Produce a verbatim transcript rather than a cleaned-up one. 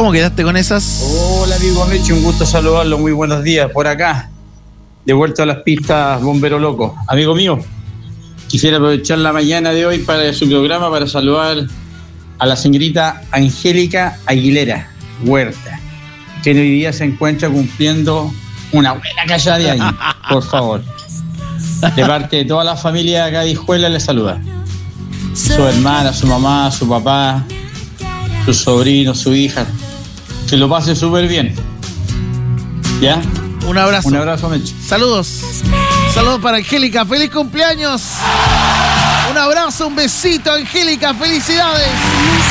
¿Cómo quedaste con esas? Hola, amigo Mechi, un gusto saludarlo. Muy buenos días. Por acá, de vuelta a las pistas, Bombero Loco. Amigo mío, quisiera aprovechar la mañana de hoy para su programa para saludar a la señorita Angélica Aguilera Huerta, que hoy día se encuentra cumpliendo una buena callada de años. Por favor. De parte de toda la familia acá de Hijuela le saluda. Su hermana, su mamá, su papá, sus sobrinos, su hija. Que lo pase súper bien. ¿Ya? Un abrazo. Un abrazo, Mecho. Saludos. Saludos para Angélica. ¡Feliz cumpleaños! Un abrazo, un besito, Angélica. ¡Felicidades!